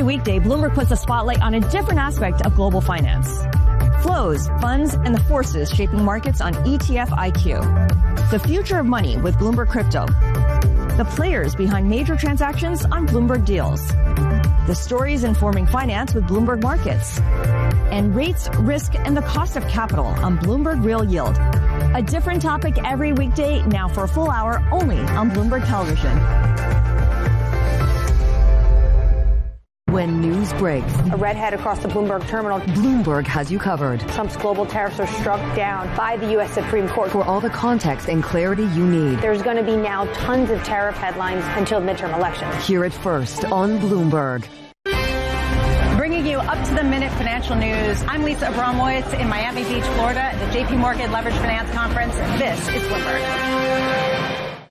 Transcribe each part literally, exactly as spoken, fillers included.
weekday, Bloomberg puts a spotlight on a different aspect of global finance. Flows, funds, and the forces shaping markets on E T F I Q. The future of money with Bloomberg Crypto. The players behind major transactions on Bloomberg Deals. The stories informing finance with Bloomberg Markets. And rates, risk, and the cost of capital on Bloomberg Real Yield. A different topic every weekday, now for a full hour only on Bloomberg Television. When news breaks, a redhead across the Bloomberg terminal. Bloomberg has you covered. Trump's global tariffs are struck down by the U S Supreme Court. For all the context and clarity you need. There's going to be now tons of tariff headlines until the midterm elections. Hear it first on Bloomberg. Bringing you up-to-the-minute financial news. I'm Lisa Abramowitz in Miami Beach, Florida, at the J P Morgan Leveraged Finance Conference. This is Bloomberg.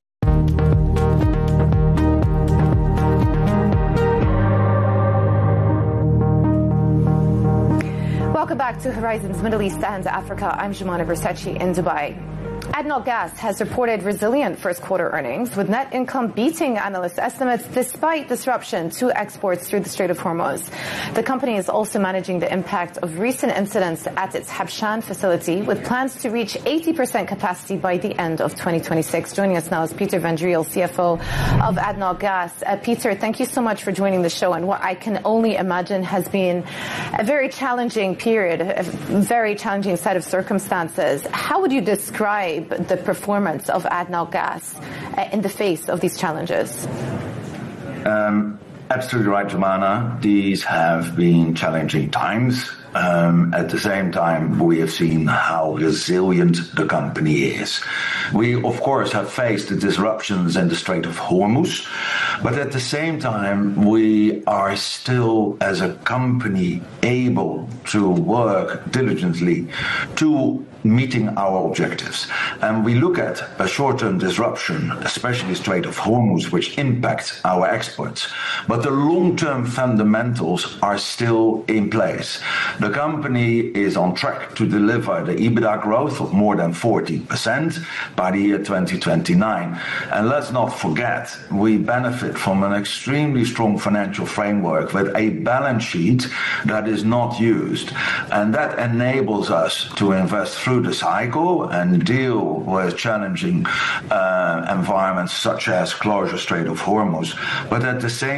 Welcome back to Horizons Middle East and Africa. I'm Jumana Versace in Dubai. ADNOC Gas has reported resilient first quarter earnings, with net income beating analyst estimates despite disruption to exports through the Strait of Hormuz. The company is also managing the impact of recent incidents at its Habshan facility, with plans to reach eighty percent capacity by the end of twenty twenty-six. Joining us now is Peter Van Driel, C F O of ADNOC Gas. Uh, Peter, thank you so much for joining the show, and what I can only imagine has been a very challenging period, a very challenging set of circumstances. How would you describe the performance of ADNOC Gas uh, in the face of these challenges? Um, absolutely right, Jumana. These have been challenging times. Um, at the same time, we have seen how resilient the company is. We, of course, have faced the disruptions in the Strait of Hormuz, but at the same time, we are still, as a company, able to work diligently to meeting our objectives. And we look at a short-term disruption, especially Strait of Hormuz, which impacts our exports. But the long-term fundamentals are still in place. The company is on track to deliver the EBITDA growth of more than forty percent by the year twenty twenty-nine. And let's not forget, we benefit from an extremely strong financial framework with a balance sheet that is not used. And that enables us to invest through the cycle and deal with challenging uh, environments such as closure Strait of Hormuz. But at the same